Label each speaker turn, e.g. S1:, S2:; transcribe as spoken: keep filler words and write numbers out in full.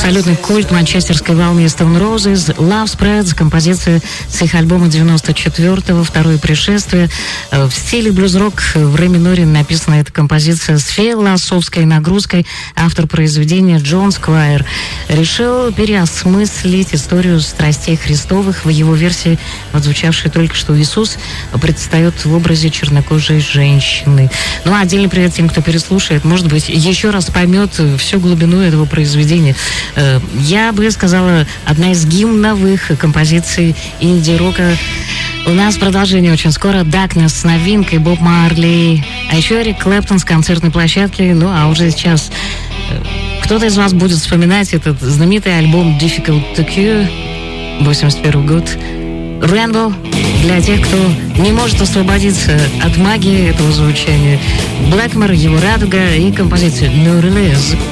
S1: Абсолютный культ манчестерской волны Stone Roses, Love Spreads, композиция с их альбома девяносто четвёртого, «Второе пришествие». В стиле блюз-рок в ре миноре написана эта композиция с философской нагрузкой. Автор произведения Джон Сквайр решил переосмыслить историю страстей Христовых в его версии, отзвучавшей только что. Иисус предстает в образе чернокожей женщины. Ну а отдельный привет тем, кто переслушает, может быть, еще раз поймет всю глубину этого произведения. Я бы сказала, одна из гимновых композиций инди-рока. У нас продолжение очень скоро. Darkness с новинкой, Боб Марли, а еще Эрик Клэптон с концертной площадки. Ну, а уже сейчас кто-то из вас будет вспоминать этот знаменитый альбом Difficult to Cure, восемьдесят первый год. Rainbow для тех, кто не может освободиться от магии этого звучания. Блэкмор, его радуга и композиция No Release.